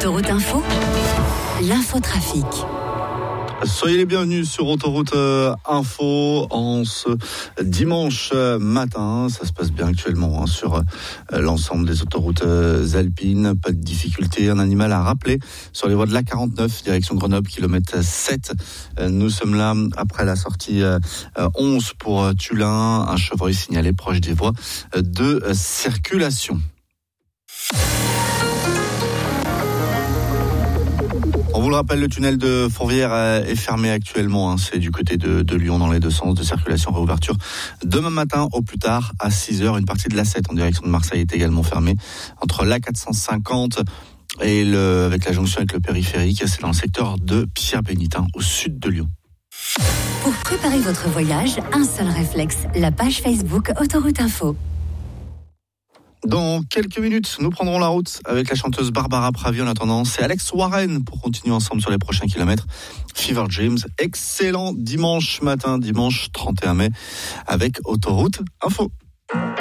Autoroute Info, l'infotrafic. Soyez les bienvenus sur Autoroute Info en ce dimanche matin. Ça se passe bien actuellement sur l'ensemble des autoroutes alpines. Pas de difficulté. Un animal à rappeler sur les voies de l'A49, direction Grenoble, kilomètre 7. Nous sommes là après la sortie 11 pour Tullin. Un chevreuil signalé proche des voies de circulation. On vous le rappelle, le tunnel de Fourvière est fermé actuellement. C'est du côté de Lyon dans les deux sens de circulation. Réouverture demain matin au plus tard à 6h. Une partie de l'A7 en direction de Marseille est également fermée entre l'A450 et avec la jonction avec le périphérique. C'est dans le secteur de Pierre-Bénitin au sud de Lyon. Pour préparer votre voyage, un seul réflexe, la page Facebook Autoroute Info. Dans quelques minutes, nous prendrons la route avec la chanteuse Barbara Pravi. En attendant, c'est Alex Warren pour continuer ensemble sur les prochains kilomètres. Fever Dreams, excellent dimanche matin, dimanche 31 mai avec Autoroute Info.